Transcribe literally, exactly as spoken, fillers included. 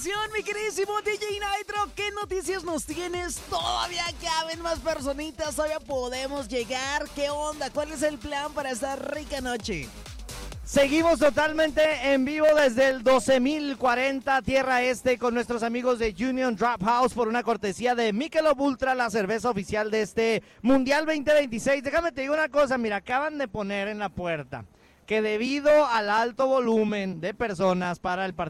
información, mi queridísimo D J Nitro. ¿Qué noticias nos tienes? Todavía caben más personitas, todavía podemos llegar. ¿Qué onda? ¿Cuál es el plan para esta rica noche? Seguimos totalmente en vivo desde el doce mil cuarenta Tierra Este con nuestros amigos de Union Drop House por una cortesía de Michelob Ultra, la cerveza oficial de este Mundial veinte veintiséis. Déjame te digo una cosa, mira, acaban de poner en la puerta que debido al alto volumen de personas para el partido